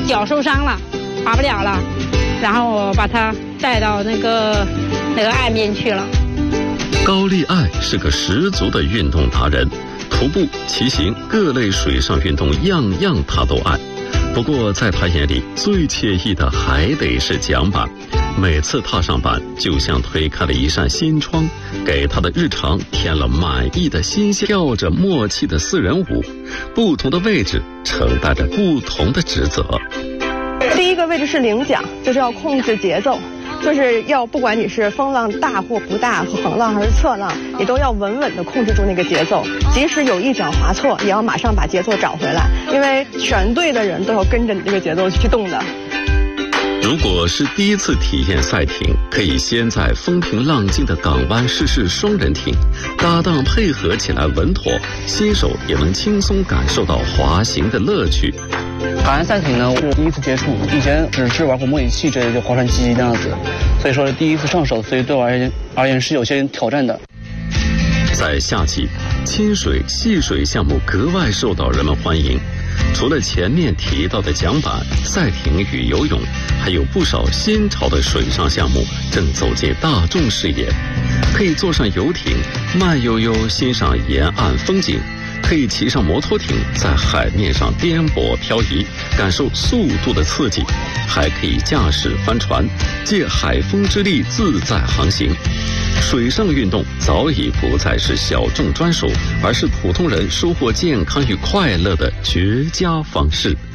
脚受伤了，滑不了了，然后我把他带到那个岸边去了。 高丽爱是个十足的运动达人，徒步、骑行各类水上运动样样他都爱。不过在他眼里，最惬意的还得是桨板。每次踏上板，就像推开了一扇新窗，给他的日常添了满意的新鲜。跳着默契的4人舞，不同的位置承担着不同的职责。 第一个位置是领桨，就是要控制节奏，就是要不管你是风浪大或不大，横浪还是侧浪，你都要稳稳地控制住那个节奏，即使有一脚滑错，也要马上把节奏找回来，因为全队的人都要跟着你这个节奏去动的。 如果是第一次体验赛艇，可以先在风平浪静的港湾试试双人艇，搭档配合起来稳妥，新手也能轻松感受到滑行的乐趣。 港湾赛艇呢，我第一次接触，以前只是玩过模拟器这就划船机那样子，所以说第一次上手，所以对我而言是有些挑战的。 在夏季，亲水、戏水项目格外受到人们欢迎。除了前面提到的桨板、赛艇与游泳，还有不少新潮的水上项目正走进大众视野。可以坐上游艇，慢悠悠欣赏沿岸风景；可以骑上摩托艇，在海面上颠簸漂移，感受速度的刺激；还可以驾驶帆船，借海风之力自在航行。水上运动早已不再是小众专属，而是普通人收获健康与快乐的绝佳方式。